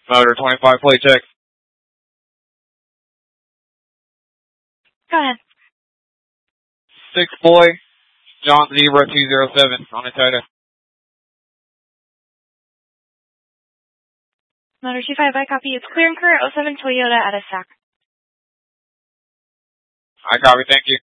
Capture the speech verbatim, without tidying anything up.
Motor twenty-five, plate check. Go ahead. Six boy, John Zebra two zero seven on a Toyota. Motor two five, I copy. It's clear and clear, oh seven Toyota at a S A C. I copy, thank you.